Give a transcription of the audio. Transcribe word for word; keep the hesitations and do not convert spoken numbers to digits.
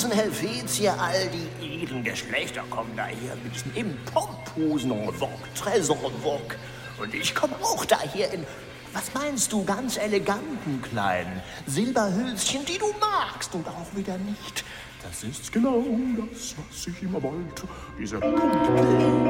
Hosen Helvetia, all die edlen Geschlechter kommen daher mit diesen im Pomphosen en vogue, très en vogue. Und ich komme auch daher in, was meinst du, ganz eleganten kleinen Silberhülschen, die du magst und auch wieder nicht. Das ist genau das, was ich immer wollte, diese Punkt.